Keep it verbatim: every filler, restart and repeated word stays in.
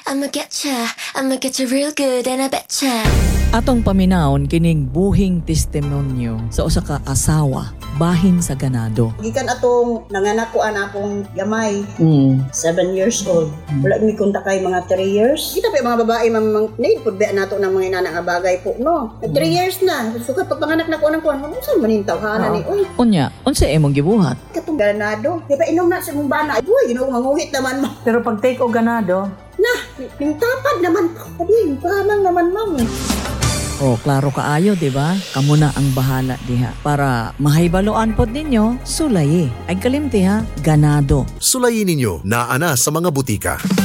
I'ma getcha, I'ma getcha real good and I betcha. Atong paminawon kining buhing testimonyo sa usa ka asawa bahin sa ganado. Gikan atong nanganak ko an akong gamay, Mm. seven years old. Wala mi kunta kay mga three years. Kita pa yung mga babae mang need pud ba nato ng mga inana nga bagay po no. three years na. Sukat pag panganak na ko nang kuan, unsa man ning tawhana ni oy. Unya, unsa imong gibuhat? Katong ganado. Di ba inom na sa mong bana. Uy, you know, manguhit naman mo. Pero pag take o ganado, Nah, ning tapad naman po. Sabi, pahamang naman ma'am. O, klaro kaayo, di ba? Kamo na ang bahala diha. Para mahibaloan pod ninyo, sulayi. Ay kalimti ha, ganado. Sulayin ninyo na ana sa mga butika.